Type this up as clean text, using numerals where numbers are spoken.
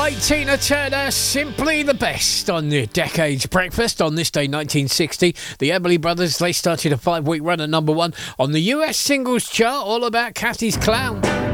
right, Tina Turner, Simply the Best on the Decades Breakfast on this day 1960. The Everly Brothers, they started a 5-week run at number 1 on the US singles chart, all about Kathy's Clown.